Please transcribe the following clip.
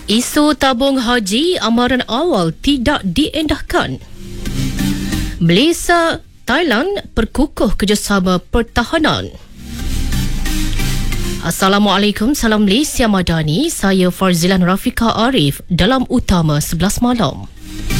Isu tabung haji amaran awal tidak diendahkan. Malaysia, Thailand perkukuh kerjasama pertahanan. Assalamualaikum, salam Malaysia Madani. Saya Farzilan Rafika Arif dalam Utama 11 Malam.